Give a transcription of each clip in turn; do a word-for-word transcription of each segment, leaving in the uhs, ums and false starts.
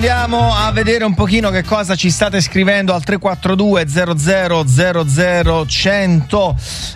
Andiamo a vedere un pochino che cosa ci state scrivendo al tre quattro due zero zero zero zero cento. Uh,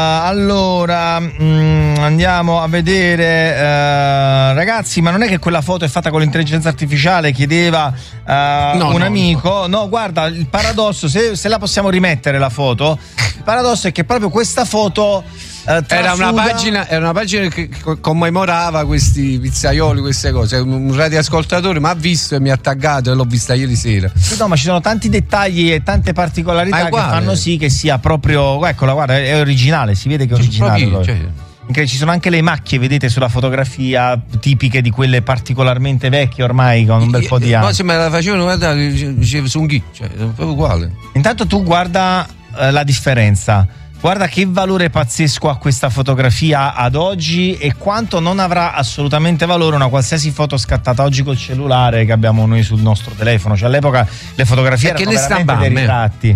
allora mh, andiamo a vedere uh, ragazzi, ma non è che quella foto è fatta con l'intelligenza artificiale, chiedeva uh, no, un no, amico. No. no, guarda, il paradosso, se, se la possiamo rimettere la foto, il paradosso è che proprio questa foto Uh, era una pagina era una pagina che commemorava questi pizzaioli, queste cose. Un radioascoltatore mi ha visto e mi ha taggato e l'ho vista ieri sera. No, ma ci sono tanti dettagli e tante particolarità che fanno sì che sia proprio, eccola, guarda, è originale, si vede che è originale. Proprio, cioè. Ci sono anche le macchie, vedete, sulla fotografia, tipiche di quelle particolarmente vecchie ormai, con un bel po' di anni. Ma se me la facevano guardare, dicevo su un ghi, cioè, è proprio uguale. Intanto tu guarda uh, la differenza. Guarda che valore pazzesco ha questa fotografia ad oggi e quanto non avrà assolutamente valore una qualsiasi foto scattata oggi col cellulare che abbiamo noi sul nostro telefono. Cioè all'epoca le fotografie erano veramente dei ritratti.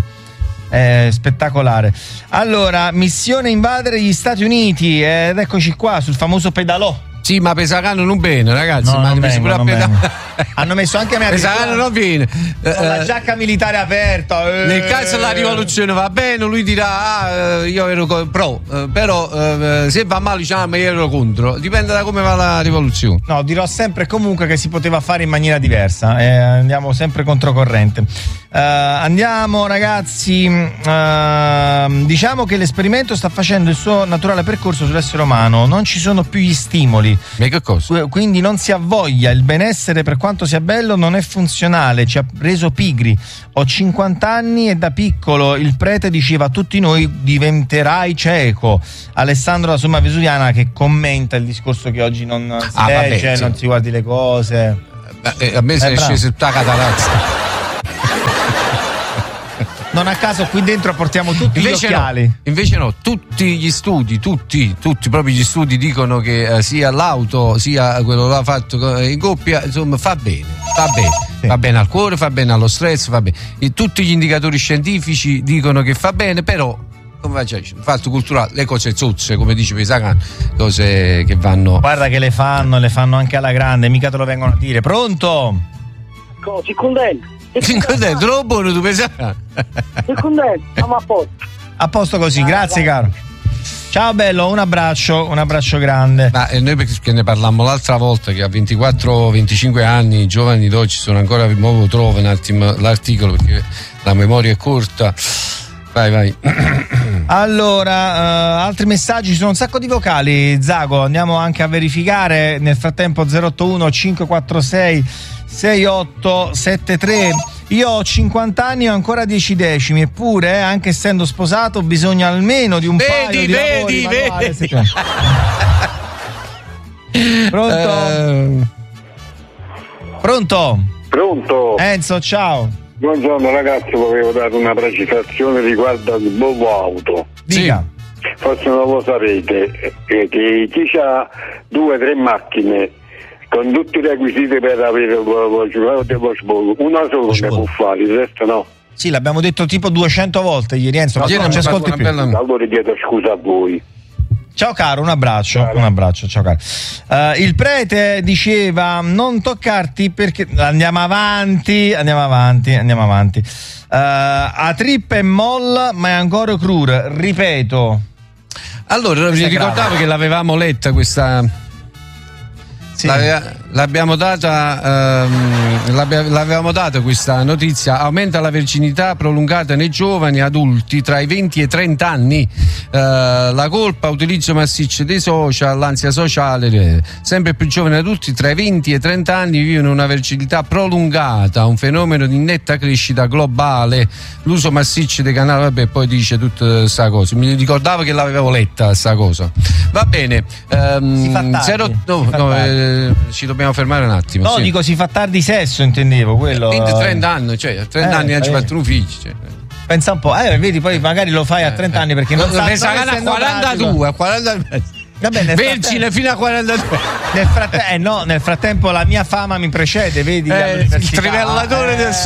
È spettacolare. Allora, missione invadere gli Stati Uniti ed eccoci qua sul famoso pedalò. Sì, ma Pesacano non bene, ragazzi. No, ma non vengo, pure non a peda- hanno messo anche me a Pesacano non viene. Con la giacca militare aperta. Eh. Nel caso la rivoluzione va bene, lui dirà ah, io ero pro, eh, però eh, se va male diciamo io ero contro. Dipende da come va la rivoluzione. No, dirò sempre comunque che si poteva fare in maniera diversa. Eh, andiamo sempre controcorrente. Uh, andiamo ragazzi, uh, diciamo che l'esperimento sta facendo il suo naturale percorso sull'essere umano, non ci sono più gli stimoli. Ma che cosa? Quindi non si ha voglia, il benessere per quanto sia bello non è funzionale, ci ha reso pigri. Ho cinquanta anni e da piccolo il prete diceva a tutti noi diventerai cieco. Alessandro da Somma Vesuviana che commenta il discorso che oggi non si ah, legge, vabbè, sì. non si guardi le cose. Eh, a me se ne scese tutta catalazza. Non a caso qui dentro portiamo tutti invece gli occhiali. No, invece no, tutti gli studi, tutti, tutti proprio gli studi dicono che eh, sia l'auto sia quello là fatto in coppia, insomma fa bene, fa bene, sì. Fa bene al cuore, fa bene allo stress, fa bene. E tutti gli indicatori scientifici dicono che fa bene, però come faccio? Il fatto culturale, le cose zozze, come dice Pesacano, cose che vanno. Guarda che le fanno, le fanno anche alla grande, mica te lo vengono a dire. Pronto? Cosa? Contento? Contento, lo buono tu Pesacano. Sei contento? Siamo a posto. A posto così, grazie caro. Ciao bello, un abbraccio, un abbraccio grande. Ma eh, noi perché ne parlammo l'altra volta che a ventiquattro venticinque anni i giovani d'oggi sono ancora, nuovo trovo un attimo l'articolo perché la memoria è corta. Vai, vai. Allora, uh, altri messaggi, ci sono un sacco di vocali, Zago, andiamo anche a verificare. Nel frattempo zero otto uno cinque quattro sei sei otto sette tre. Io ho cinquanta anni e ho ancora dieci decimi, eppure, eh, anche essendo sposato, bisogna almeno di un vedi, paio di vedi, lavori vedi. Pronto? Uh... Pronto? Pronto? Enzo, ciao. Buongiorno ragazzi, volevo dare una precisazione riguardo al Volvo Auto. Dica. Sì. Forse non lo sapete, che chi ha due o tre macchine con tutti i requisiti per avere il Volvo, una solo ne può fare, il resto no. Sì, l'abbiamo detto tipo duecento volte ieri, Enzo, ma non ci ascolti più. Bella... Allora chiedo scusa a voi. Ciao caro, un abbraccio, Ciao. un abbraccio, ciao caro. Uh, il prete diceva non toccarti perché andiamo avanti, andiamo avanti, andiamo avanti. Uh, a trip e moll, ma è ancora crur, ripeto. Allora, mi ricordavo che l'avevamo letta questa. Sì. L'aveva, l'abbiamo data ehm, l'avevamo data questa notizia. Aumenta la verginità prolungata nei giovani adulti tra i venti e i trenta anni, eh, la colpa, utilizzo massiccio dei social, l'ansia sociale. Sempre più giovani adulti tra i venti e i trenta anni vivono una verginità prolungata, un fenomeno di netta crescita globale, l'uso massiccio dei canali, vabbè, poi dice tutta questa cosa. Mi ricordavo che l'avevo letta sta cosa. Va bene, ehm, si fa tardi, zero, no, si fa no, tardi. Eh, ci dobbiamo fermare un attimo. No, sì. dico si fa tardi sesso, intendevo quello. venti trenta anni, cioè a trenta eh, anni hanno eh. fatto un figlio. Cioè. Pensa un po', eh, vedi, poi magari lo fai a trenta anni perché non, non sa a quarantadue, a quarantadue. Vabbè, vergine fino a quarantadue. Nel, fratte- eh, no, nel frattempo la mia fama mi precede, vedi? Eh, il trivellatore del